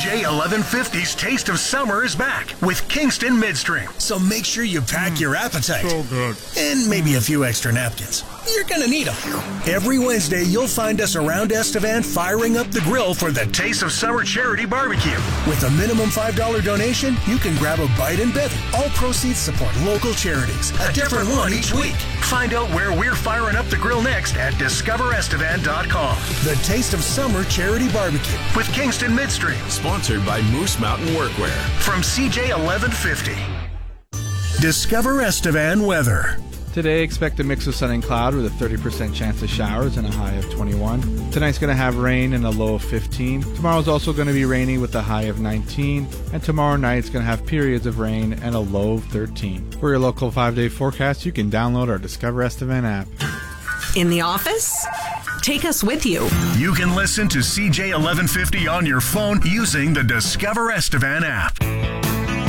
CJ 1150's Taste of Summer is back with Kingston Midstream. So make sure you pack your appetite. So good. And maybe a few extra napkins. You're going to need them. Every Wednesday, you'll find us around Estevan firing up the grill for the Taste of Summer Charity Barbecue. With a minimum $5 donation, you can grab a bite and bevy. All proceeds support local charities. A different one each week. Find out where we're firing up the grill next at discoverestevan.com. The Taste of Summer Charity Barbecue with Kingston Midstream. Sponsored by Moose Mountain Workwear. From CJ 1150. Discover Estevan weather. Today, expect a mix of sun and cloud with a 30% chance of showers and a high of 21. Tonight's going to have rain and a low of 15. Tomorrow's also going to be rainy with a high of 19. And tomorrow night's going to have periods of rain and a low of 13. For your local 5-day forecast, you can download our Discover Estevan app. In the office? Take us with you. You can listen to CJ 1150 on your phone using the Discover Estevan app.